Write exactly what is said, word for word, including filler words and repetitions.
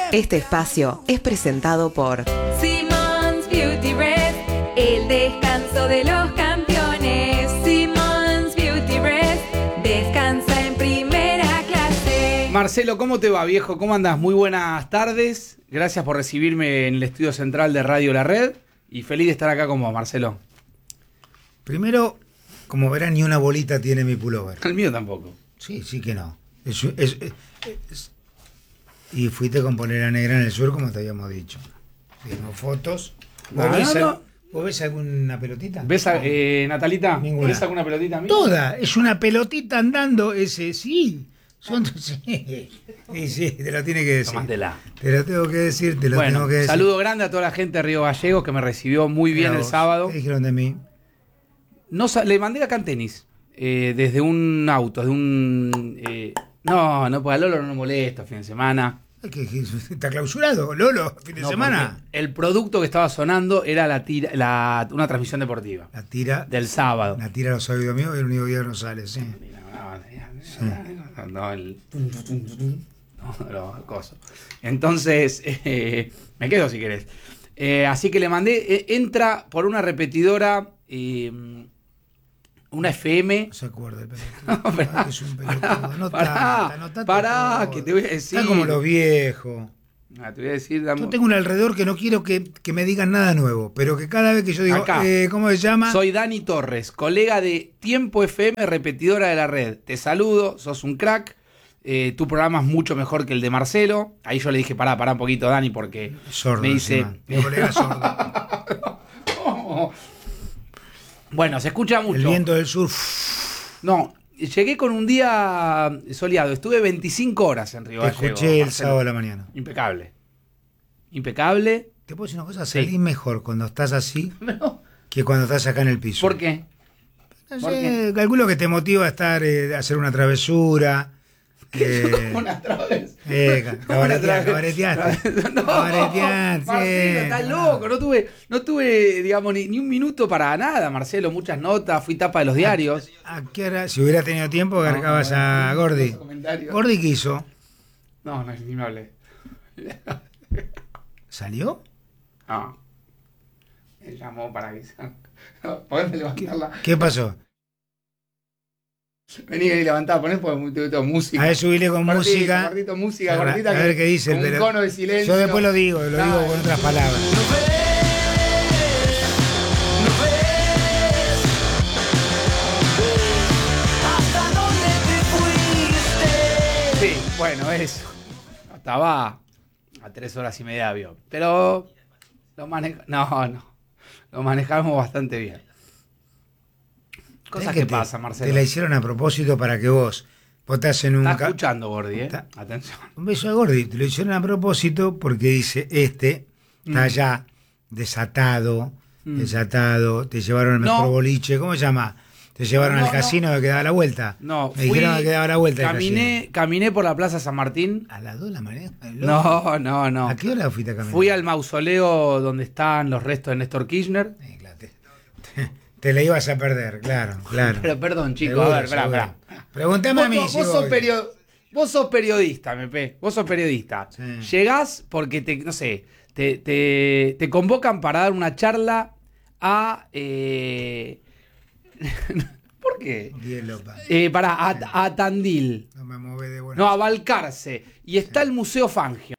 Este espacio es presentado por Simmons Beauty Rest, el descanso de los campeones. Simmons Beauty Rest, descansa en primera clase. Marcelo, ¿cómo te va, viejo? ¿Cómo andás? Muy buenas tardes. Gracias por recibirme en el estudio central de Radio La Red y feliz de estar acá con vos, Marcelo. Primero, como verán, ni una bolita tiene mi pullover. El mío tampoco. Sí, sí que no. Es, es, es, es, y fuiste con polera negra en el sur, como te habíamos dicho. Vimos fotos. ¿Vos, No, ves, no, no. ¿Vos ves alguna pelotita? ¿Ves, a, eh, Natalita? Ninguna. ¿Ves alguna pelotita mía? Toda. Es una pelotita andando. Ese, sí. Son, sí. Sí, sí, te lo tiene que decir. Tomátela. Te lo tengo que decir, te lo Bueno, tengo que decir. saludo grande a toda la gente de Río Gallegos que me recibió muy bien Mirá el vos, sábado. ¿qué dijeron de mí? No, sa- le mandé acá en tenis, eh, desde un auto, de un... eh, no, no, pues a Lolo no me molesta fin de semana. Ay, que- que está clausurado, Lolo, fin de No, semana. porque el producto que estaba sonando era la tira, la, una transmisión deportiva La tira, del sábado. la tira a los oídos míos y el único día que no sale, sí. No, no, el... No, no, coso. Entonces, eh, me quedo si querés. Eh, así que le mandé, eh, entra por una repetidora, eh, una F M. No se acuerda el pelotudo. No, pará, Ay, que es un pelotudo. pará, No pará, tanta, no tanta pará, joda. que te voy a decir. Está como los viejos. Ah, te voy a decir, dame- Yo tengo un alrededor que no quiero que, que me digan nada nuevo, pero que cada vez que yo digo, Acá. eh, ¿cómo se llama? Soy Dani Torres, colega de Tiempo F M, repetidora de la red. Te saludo, sos un crack. Eh, tu programa es mucho mejor que el de Marcelo. Ahí yo le dije, pará, pará un poquito, Dani, porque Sordo, me dice... encima. Mi colega sordo. Oh. Bueno, se escucha mucho. El viento del sur. No, llegué con un día soleado. Estuve veinticinco horas en Río Te Gallegos. escuché el Marcelo. sábado a la mañana. Impecable. Impecable. Te puedo decir una cosa, Sí. salís mejor cuando estás así No. que cuando estás acá en el piso. ¿Por qué? No ¿Por sé, calculo que te motiva a estar, eh, a hacer una travesura. Eh, Una través. eh, ca- cabaretea- cabareteaste. No, Cabareteaste, Marcelo, sí. estás loco. No tuve, no tuve digamos, ni, ni un minuto para nada, Marcelo. Muchas notas, fui tapa de los diarios. ¿A qué hora? Si hubiera tenido tiempo, cargabas a Gordy. Comentarios. ¿Gordy qué hizo? No, no, ni me hablé. ¿Salió? No. Me llamó para avisar. Podés levantarla. ¿Qué pasó? Vení, vení, levantá, ponés por música. A ver, subile con Cortito, música. cortito, música, A ver, cortita. a ver que- qué dice el con un pelo- cono de silencio. Yo después lo digo, lo digo Dale. con otras palabras. Sí, bueno, eso. Estaba a tres horas y media de avión. Pero lo maneja... No, no. Lo manejamos bastante bien. Cosas ¿Sabés que, te- pasan, Marcelo. Te la hicieron a propósito para que vos votás en un... Está ca- escuchando, Gordi, ¿eh? Está- Atención. Un beso a Gordy. Te lo hicieron a propósito porque dice, este está Mm. ya desatado, Mm. desatado, te llevaron al mejor No. boliche, ¿cómo se llama? Te llevaron No, al casino que daba la vuelta. No, Me dijeron que daba la vuelta. el Caminé, caminé por la Plaza San Martín. casino. ¿A las dos de la mañana? No, no, no. ¿A qué hora fuiste a caminar? Fui al mausoleo donde están los restos de Néstor Kirchner. Eh, claro, te, te- te la ibas a perder, claro, claro. Pero perdón, chicos, Seguro, a ver, esperá, seguro. esperá. Pregúntame a mí Vos, si vos sos voy. perio- vos sos periodista, Mepe. Vos sos periodista. Sí. Llegás porque te, no sé, te, te, te convocan para dar una charla a. Eh, ¿Por qué? Hielo, pa. Eh, para a, a Tandil. No me mueve de buena. No, a Balcarce. Y está el Museo Fangio.